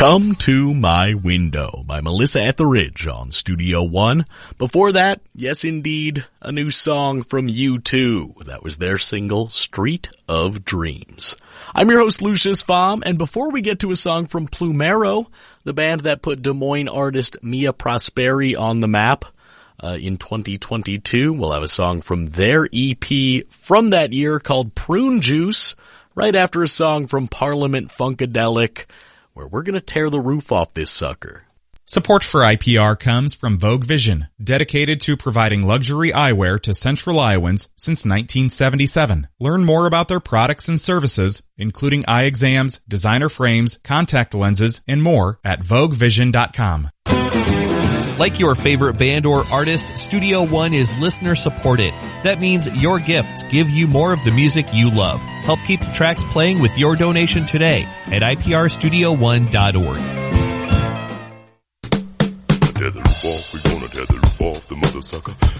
Come to My Window by Melissa Etheridge on Studio One. Before that, yes indeed, a new song from U2. That was their single, Street of Dreams. I'm your host, Lucius Pfam, and before we get to a song from Plumero, the band that put Des Moines artist Mia Prosperi on the map in 2022, we'll have a song from their EP from that year called Prune Juice, right after a song from Parliament Funkadelic, where we're going to tear the roof off this sucker. Support for IPR comes from Vogue Vision, dedicated to providing luxury eyewear to Central Iowans since 1977. Learn more about their products and services, including eye exams, designer frames, contact lenses, and more at VogueVision.com. Like your favorite band or artist, Studio One is listener supported. That means your gifts give you more of the music you love. Help keep the tracks playing with your donation today at iprstudio1.org. Tether roof off, we gonna tether roof off the mother sucker.